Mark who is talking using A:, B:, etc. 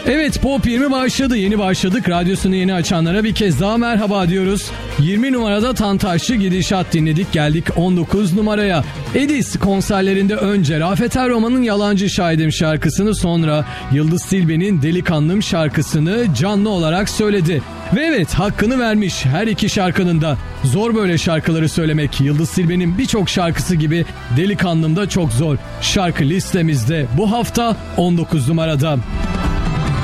A: Evet, Pop 20 başladı. Yeni başladık. Radyosunu yeni açanlara bir kez daha merhaba diyoruz. 20 numarada Tantaşçı Gidişat dinledik. Geldik 19 numaraya. Edis konserlerinde önce Rafet Erroman'ın Yalancı Şahidim şarkısını, sonra Yıldız Tilbe'nin Delikanlım şarkısını canlı olarak söyledi. Ve evet, hakkını vermiş her iki şarkının da. Zor böyle şarkıları söylemek. Yıldız Tilbe'nin birçok şarkısı gibi Delikanlım da çok zor. Şarkı listemizde bu hafta 19 numarada.